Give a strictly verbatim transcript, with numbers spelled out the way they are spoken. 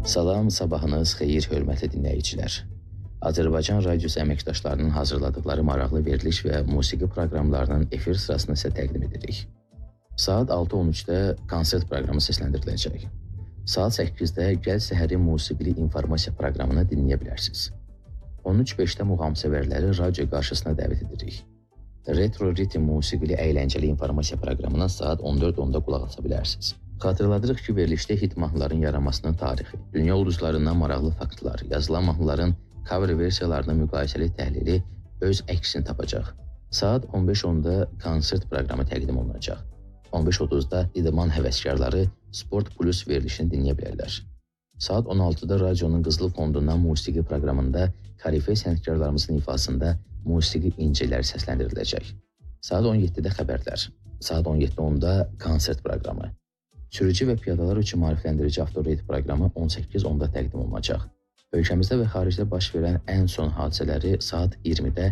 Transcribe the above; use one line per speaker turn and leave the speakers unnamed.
Salam, sabahınız xeyir, hörmətli dinləyicilər. Azərbaycan radiosu əməkdaşlarının hazırladıkları maraqlı veriliş və musiqi proqramlarının efir sırasını sizə təqdim edirik. Saat altı on üçdə konsert proqramı səsləndiriləcək. Saat səkkizdə Gəl Səhəri musiqili informasiya proqramını dinləyə bilərsiniz. on üç beşdə muğamsevərləri radio qarşısına dəvət edirik. Retro Ritim musiqili əyləncəli informasiya proqramına saat on dörd onda qulaq asa bilərsiniz. Xatırladırıq ki, verilişdə hit mahnıların yaranmasının tarixi, dünya ulduzlarından maraqlı faktlar, yazılan mahnıların cover versiyalarının müqayisəli təhlili öz əksini tapacaq. Saat on beş onda konsert proqramı təqdim olunacaq. on beş otuzda idman həvəskarları Sport Plus verilişini dinləyə bilərlər. Saat on altıda radionun Qızılı Fondundan musiqi proqramında Karifə sənətkarlarımızın ifasında musiqi incələri səsləndiriləcək. Saat on yeddidə xəbərlər. Saat on yeddi onda konsert proqramı. Sürücü və piyadalar üçün maarifləndirici avtoreyd proqramı on səkkiz onda təqdim olunacaq. Ölkəmizdə və xaricdə baş verən ən son hadisələri saat iyirmidə